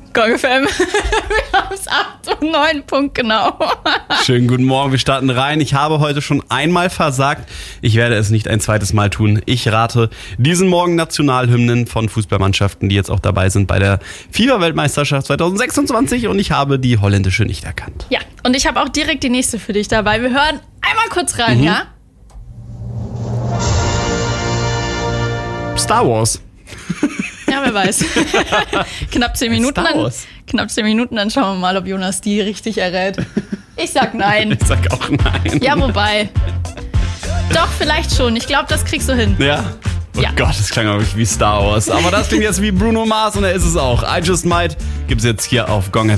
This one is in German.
Gong FM. Wir haben es 8 und 9 Punkt genau. Schönen guten Morgen, wir starten rein. Ich habe heute schon einmal versagt. Ich werde es nicht ein zweites Mal tun. Ich rate diesen Morgen Nationalhymnen von Fußballmannschaften, die jetzt auch dabei sind bei der FIFA-Weltmeisterschaft 2026 und ich habe die holländische nicht erkannt. Ja, und ich habe auch direkt die nächste für dich dabei. Wir hören einmal kurz rein, ja? Star Wars. Ja, wer weiß. Knapp 10 Minuten, dann schauen wir mal, ob Jonas die richtig errät. Ich sag nein. Ich sag auch nein. Ja, wobei. Doch, vielleicht schon. Ich glaube, das kriegst du hin. Ja? Oh Ja. Gott, das klang wirklich wie Star Wars. Aber das klingt jetzt wie Bruno Mars und er ist es auch. I Just Might gibt's jetzt hier auf Gong FM.